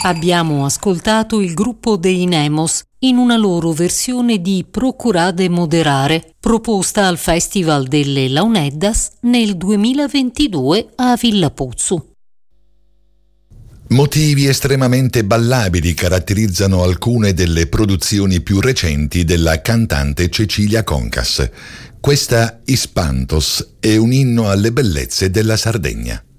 Abbiamo ascoltato il gruppo dei Nemos in una loro versione di Procurate moderare, proposta al Festival delle Launeddas nel 2022 a Villapozzo. Motivi estremamente ballabili caratterizzano alcune delle produzioni più recenti della cantante Cecilia Concas. Questa Ispantos è un inno alle bellezze della Sardegna.